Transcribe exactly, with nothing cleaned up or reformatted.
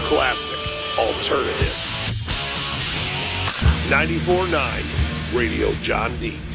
classic alternative. ninety-four point nine Radio John D.